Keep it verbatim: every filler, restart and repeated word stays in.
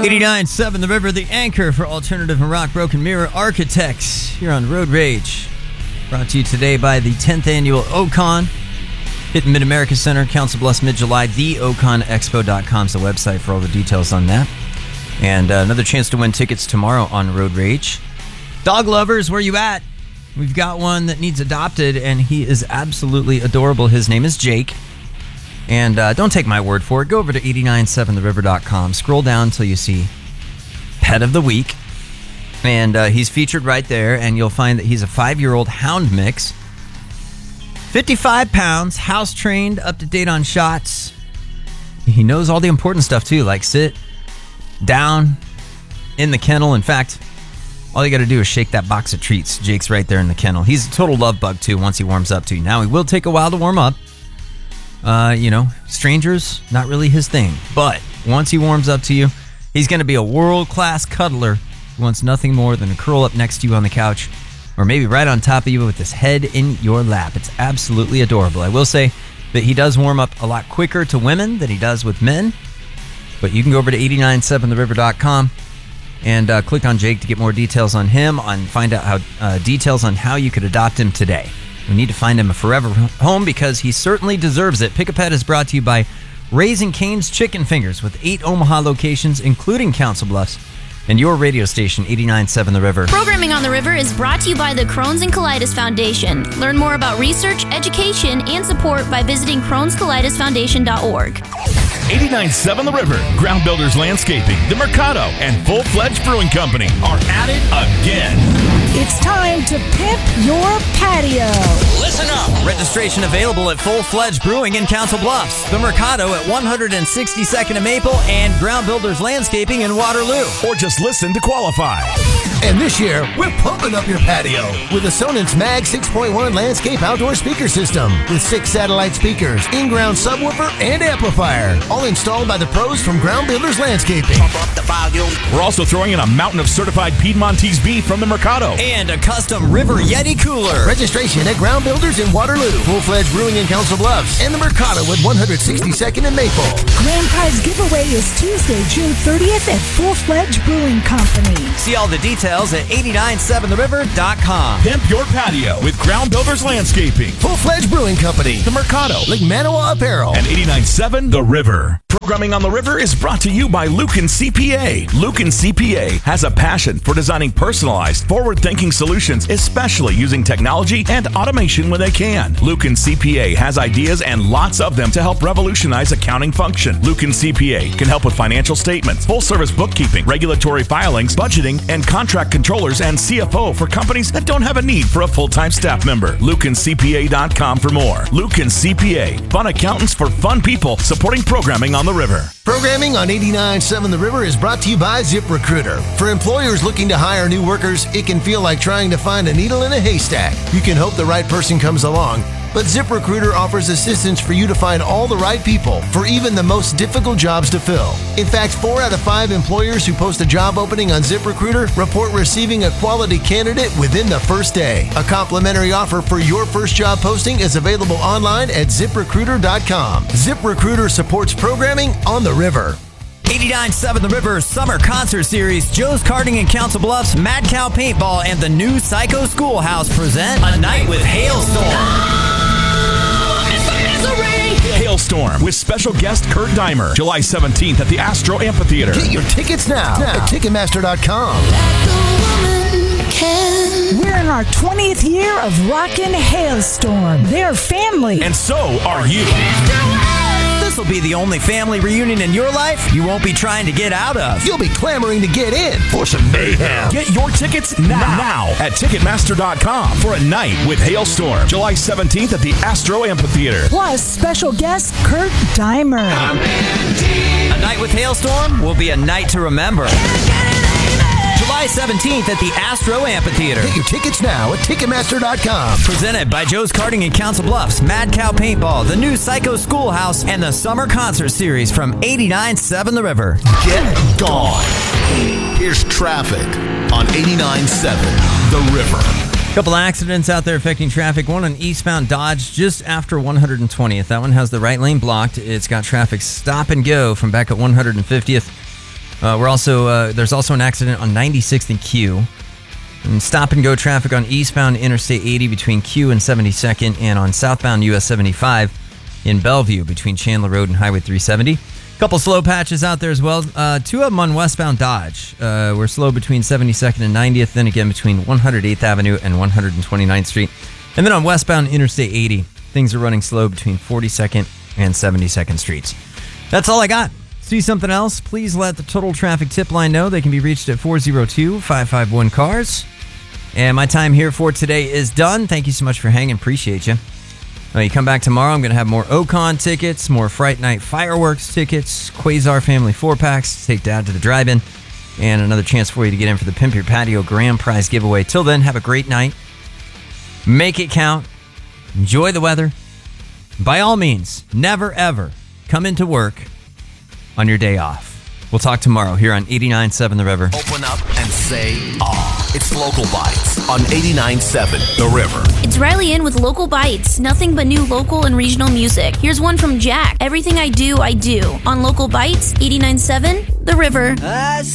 eighty-nine point seven The River, the anchor for alternative and rock. Broken Mirror Architects here on Road Rage. Brought to you today by the tenth Annual O-Con. Hitting Mid-America Center, Council Bluffs, mid-July. the ocon expo dot com is the website for all the details on that. And uh, another chance to win tickets tomorrow on Road Rage. Dog lovers, where you at? We've got one that needs adopted, and he is absolutely adorable. His name is Jake. And uh, don't take my word for it. Go over to eight nine seven the river dot com. Scroll down until you see Pet of the Week. And uh, he's featured right there, and you'll find that he's a five-year-old hound mix. fifty-five pounds, house-trained, up-to-date on shots. He knows all the important stuff, too, like sit, down, in the kennel. In fact, all you got to do is shake that box of treats. Jake's right there in the kennel. He's a total love bug, too, once he warms up to you. Now, he will take a while to warm up. Uh, you know, strangers, not really his thing. But once he warms up to you, he's going to be a world-class cuddler who wants nothing more than to curl up next to you on the couch or maybe right on top of you with his head in your lap. It's absolutely adorable. I will say that he does warm up a lot quicker to women than he does with men. But you can go over to eight nine seven the river dot com and uh, click on Jake to get more details on him, and find out how uh, details on how you could adopt him today. We need to find him a forever home because he certainly deserves it. Pick a Pet is brought to you by Raising Cane's Chicken Fingers with eight Omaha locations, including Council Bluffs, and your radio station, eighty-nine point seven The River. Programming on the River is brought to you by the Crohn's and Colitis Foundation. Learn more about research, education, and support by visiting crohns colitis foundation dot org. eighty-nine point seven The River, Ground Builders Landscaping, The Mercado, and Full Fledged Brewing Company are at it again. It's time to pimp your patio. Listen up. Registration available at Full Fledged Brewing in Council Bluffs, The Mercado at one sixty-second and Maple, and Ground Builders Landscaping in Waterloo. Or just listen to qualify. And this year, we're pumping up your patio with a Sonance Mag six point one landscape outdoor speaker system with six satellite speakers, in-ground subwoofer, and amplifier, all installed by the pros from Ground Builders Landscaping. Pump up the volume. We're also throwing in a mountain of certified Piedmontese beef from the Mercado. And a custom River Yeti cooler. Registration at Ground Builders in Waterloo, Full-Fledged Brewing in Council Bluffs, and the Mercado at one sixty-second and Maple. Grand prize giveaway is Tuesday, June thirtieth at Full Fledged Brewing Company. See all the details at eight nine seven the river dot com. Pimp your patio with Ground Builders Landscaping, Full-Fledged Brewing Company, The Mercado, Lake Manawa Apparel, and eighty-nine point seven The River. Programming on the River is brought to you by Lucan C P A. Lucan C P A has a passion for designing personalized, forward-thinking solutions, especially using technology and automation when they can. Lucan C P A has ideas and lots of them to help revolutionize accounting function. Lucan C P A can help with financial statements, full-service bookkeeping, regulatory filings, budgeting, and contract controllers and C F O for companies that don't have a need for a full-time staff member. Lucan C P A dot com for more. Lucan C P A, fun accountants for fun people supporting programming on the River. Programming on eighty-nine point seven The River is brought to you by ZipRecruiter. For employers looking to hire new workers, it can feel like trying to find a needle in a haystack. You can hope the right person comes along, but ZipRecruiter offers assistance for you to find all the right people for even the most difficult jobs to fill. In fact, four out of five employers who post a job opening on ZipRecruiter report receiving a quality candidate within the first day. A complimentary offer for your first job posting is available online at zip recruiter dot com. ZipRecruiter supports programming on the River. eighty-nine point seven The River Summer Concert Series, Joe's Karting in Council Bluffs, Mad Cow Paintball, and the new Psycho Schoolhouse present A Night with Hailstorm. Hailstorm with special guest Kurt Deimer, July seventeenth at the Astro Amphitheater. Get your tickets now, now. at ticketmaster dot com. We're in our twentieth year of Rockin' Hailstorm. They're family. And so are you. This will be the only family reunion in your life you won't be trying to get out of. You'll be clamoring to get in for some mayhem. Get your tickets now, now at ticketmaster dot com for A Night with Hailstorm, July seventeenth at the Astro Amphitheater. Plus, special guest Kurt Deimer. A Night with Hailstorm will be a night to remember. July seventeenth at the Astro Amphitheater. Get your tickets now at ticketmaster dot com. Presented by Joe's Karting in Council Bluffs, Mad Cow Paintball, the new Psycho Schoolhouse, and the Summer Concert Series from eighty-nine point seven The River. Get gone. Here's traffic on eighty-nine point seven The River. Couple accidents out there affecting traffic. One on eastbound Dodge just after one hundred twentieth. That one has the right lane blocked. It's got traffic stop and go from back at one hundred fiftieth. Uh, we're also uh, there's also an accident on ninety-sixth and Q. And stop and go traffic on eastbound Interstate eighty between Q and seventy-second, and on southbound U S seventy-five in Bellevue between Chandler Road and Highway three seventy. A couple slow patches out there as well. Uh, two of them on westbound Dodge. Uh, we're slow between seventy-second and ninetieth, then again between one hundred eighth Avenue and one hundred twenty-ninth Street. And then on westbound Interstate eighty, things are running slow between forty-second and seventy-second Streets. That's all I got. See something else? Please let the Total Traffic Tip Line know. They can be reached at four oh two, five five one, C A R S. And my time here for today is done. Thank you so much for hanging. Appreciate you. When you come back tomorrow, I'm going to have more O-Con tickets, more Fright Night fireworks tickets, Quasar Family four-packs to take Dad to the drive-in, and another chance for you to get in for the Pimp Your Patio Grand Prize giveaway. Till then, have a great night. Make it count. Enjoy the weather. By all means, never, ever come into work on your day off. We'll talk tomorrow here on eighty-nine point seven The River. Open up and say, ah. It's Local Bites on eighty-nine point seven The River. It's Riley in with Local Bites. Nothing but new local and regional music. Here's one from Jack. Everything I do, I do. On Local Bites, eighty-nine point seven The River.